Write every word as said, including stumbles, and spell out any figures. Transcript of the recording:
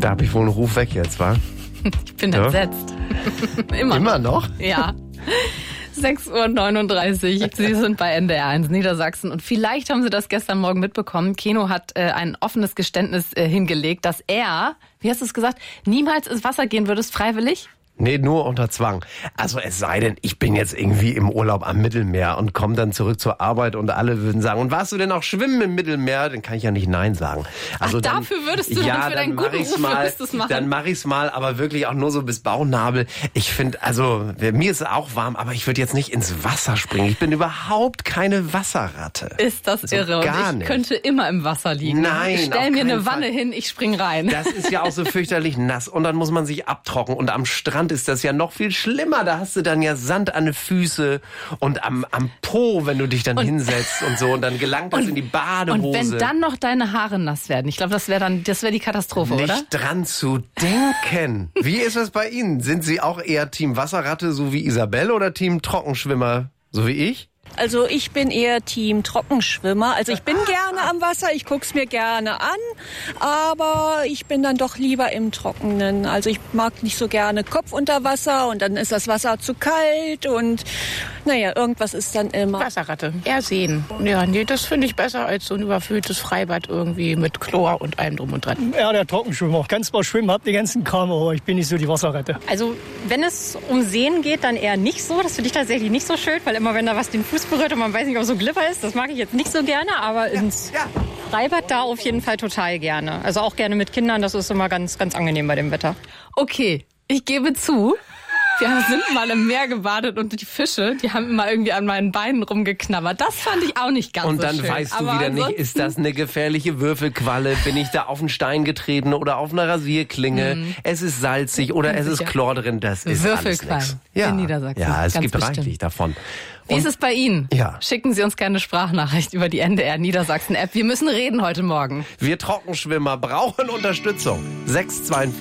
Da habe ich wohl einen Ruf weg jetzt, wa? Ich bin Ja? entsetzt. Immer, Immer noch? Ja. sechs Uhr neununddreißig. Sie sind bei N D R eins Niedersachsen. Und vielleicht haben Sie das gestern Morgen mitbekommen. Keno hat äh, ein offenes Geständnis äh, hingelegt, dass er, wie hast du es gesagt, niemals ins Wasser gehen würdest, freiwillig? Nee, nur unter Zwang. Also es sei denn, ich bin jetzt irgendwie im Urlaub am Mittelmeer und komme dann zurück zur Arbeit und alle würden sagen, und warst du denn auch schwimmen im Mittelmeer? Dann kann ich ja nicht Nein sagen. Also Ach, dann, dafür würdest du ja, dann für deinen dann mach guten ich's Ruf mal, würdest du's machen. Dann mache ich's mal, aber wirklich auch nur so bis Bauchnabel. Ich finde, also mir ist auch warm, aber ich würde jetzt nicht ins Wasser springen. Ich bin überhaupt keine Wasserratte. Ist das so irre? Gar Und ich nicht. könnte immer im Wasser liegen. Nein, Ich auf stell mir keinen eine Wanne Fall. hin, ich spring rein. Das ist ja auch so fürchterlich nass und dann muss man sich abtrocknen und am Strand ist das ja noch viel schlimmer. Da hast du dann ja Sand an den Füßen und am, am Po, wenn du dich dann Und- hinsetzt und so und dann gelangt das Und- in die Badehose. Und wenn dann noch deine Haare nass werden, ich glaube, das wäre dann, das wäre die Katastrophe, Nicht oder? dran zu denken. Wie ist das bei Ihnen? Sind Sie auch eher Team Wasserratte, so wie Isabelle, oder Team Trockenschwimmer, so wie ich? Also ich bin eher Team Trockenschwimmer. Also ich bin gerne am Wasser, ich guck's mir gerne an, aber ich bin dann doch lieber im Trockenen. Also ich mag nicht so gerne Kopf unter Wasser und dann ist das Wasser zu kalt und naja, irgendwas ist dann immer. Wasserratte, eher sehen. Ja, nee, das finde ich besser als so ein überfülltes Freibad irgendwie mit Chlor und allem drum und dran. Ja, der Trockenschwimmer. Ganz mal schwimmen, hab den ganzen Kram, aber ich bin nicht so die Wasserratte. Also wenn es um Seen geht, dann eher nicht so. Das finde ich tatsächlich nicht so schön, weil immer wenn da was den Fuß berührt und man weiß nicht, ob so Glibber ist, das mag ich jetzt nicht so gerne, aber ins ja. Freibad da auf jeden Fall total gerne. Also auch gerne mit Kindern, das ist immer ganz, ganz angenehm bei dem Wetter. Okay, ich gebe zu, wir sind mal im Meer gebadet und die Fische, die haben immer irgendwie an meinen Beinen rumgeknabbert. Das fand ich auch nicht ganz Und so dann schön. weißt du Aber wieder nicht, ansonsten- ist das eine gefährliche Würfelqualle? Bin ich da auf einen Stein getreten oder auf einer Rasierklinge? Es ist salzig oder es ist Sicher. Chlor drin. Das ist alles Würfelquallen nix. in Niedersachsen, Ja, es ganz gibt bestimmt. reichlich davon. Wie ist es bei Ihnen? Ja. Schicken Sie uns gerne eine Sprachnachricht über die N D R Niedersachsen App. Wir müssen reden heute Morgen. Wir Trockenschwimmer brauchen Unterstützung. sechs zwei vier